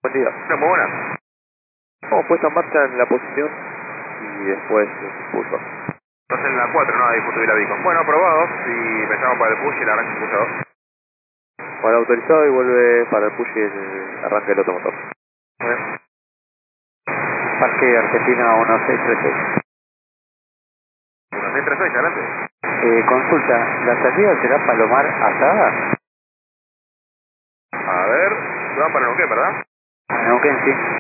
Buen día. No, muy buena. Hemos puesto en marcha en la posición y después impulso. Entonces en la 4, no, ahí justo vi la beacon. Bueno, aprobado. Si me llamo para el push y el arranque impulsador. Para autorizado y vuelve para el push y el arranque del otro motor. Bien. Parque Argentina 1636. 1636, adelante. Consulta, ¿la salida será Palomar Azada? A ver, se van para Neuquén, ¿verdad? Neuquén, sí.